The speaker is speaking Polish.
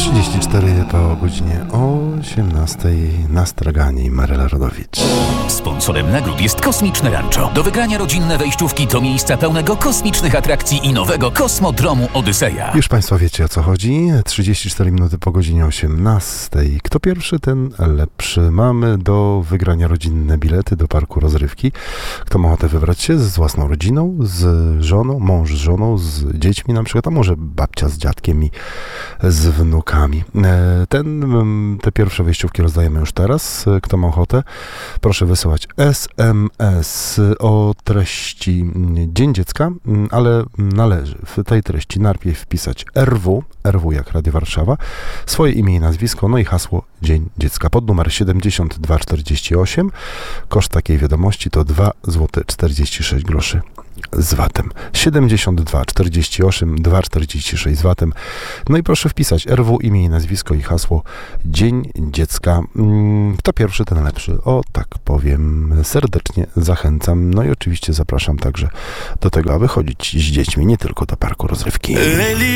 34 po godzinie 18 na straganie Maryla Rodowicz. Sponsorem nagród jest Kosmiczne Rancho. Do wygrania rodzinne wejściówki do miejsca pełnego kosmicznych atrakcji i nowego kosmodromu Odyseja. Już Państwo wiecie, o co chodzi. 34 minuty po godzinie 18. Kto pierwszy, ten lepszy. Mamy do wygrania rodzinne bilety do parku rozrywki. Kto ma ochotę wybrać się z własną rodziną, z żoną, mąż z żoną, z dziećmi na przykład, a może babcia z dziadkiem i z wnukami. Te pierwsze wejściówki rozdajemy już teraz. Kto ma ochotę, proszę wysyłać SMS o treści Dzień Dziecka, ale należy w tej treści najpierw wpisać RW jak Radio Warszawa, swoje imię i nazwisko, no i hasło Dzień Dziecka pod numer 7248. Koszt takiej wiadomości to 2,46 zł z VAT-em. 7248, 2,46 z VAT-em. No i proszę wpisać RW, imię i nazwisko i hasło Dzień Dziecka. Kto pierwszy, ten lepszy. O, tak powiem. Serdecznie zachęcam. No i oczywiście zapraszam także do tego, aby chodzić z dziećmi, nie tylko do parku rozrywki.